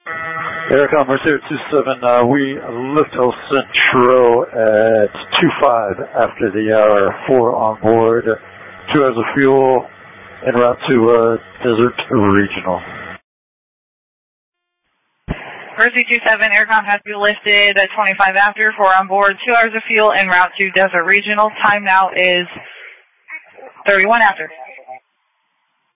Aircom Mercer 27, we lift El Centro at 2:05 after the hour, 4 on board, 2 hours of fuel, en route to Desert Regional. Mercy 27, Aircom has been lifted at 25 after, 4 on board, 2 hours of fuel, en route to Desert Regional. Time now is 31 after.